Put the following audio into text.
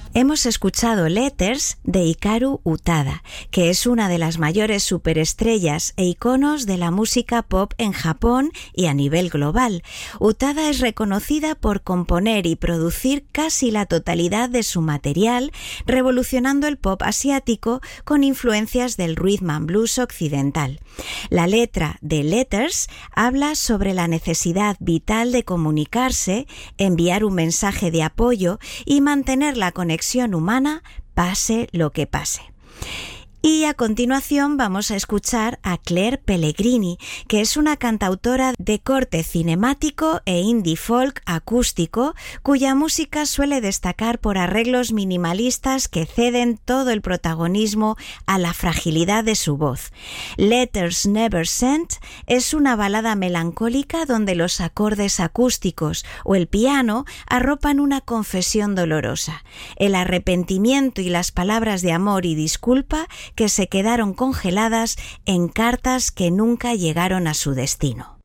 Hemos escuchado Letters de Hikaru Utada, que es una de las mayores superestrellas e iconos de la música pop en Japón y a nivel global. Utada es reconocida por componer y producir casi la totalidad de su material, revolucionando el pop asiático con influencias del rhythm and blues occidental. La letra de Letters habla sobre la necesidad vital de comunicarse, enviar un mensaje de apoyo y mantener la conexión humana, pase lo que pase. Y a continuación vamos a escuchar a Claire Pellegrini, que es una cantautora de corte cinemático e indie folk acústico, cuya música suele destacar por arreglos minimalistas que ceden todo el protagonismo a la fragilidad de su voz. Letters Never Sent es una balada melancólica donde los acordes acústicos o el piano arropan una confesión dolorosa, el arrepentimiento y las palabras de amor y disculpa que se quedaron congeladas en cartas que nunca llegaron a su destino.